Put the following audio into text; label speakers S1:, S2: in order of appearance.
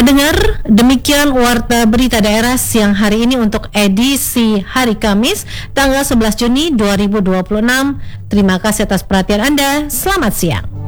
S1: pendengar, demikian Warta Berita Daerah siang hari ini untuk edisi hari Kamis, tanggal 11 Juni 2026. Terima kasih atas perhatian Anda. Selamat siang.